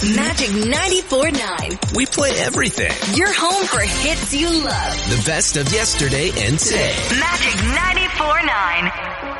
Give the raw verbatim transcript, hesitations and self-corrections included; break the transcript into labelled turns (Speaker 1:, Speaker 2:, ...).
Speaker 1: Magic ninety-four point nine.
Speaker 2: We play everything.
Speaker 1: Your home for hits you love.
Speaker 2: The best of yesterday and today.
Speaker 1: Magic ninety-four point nine.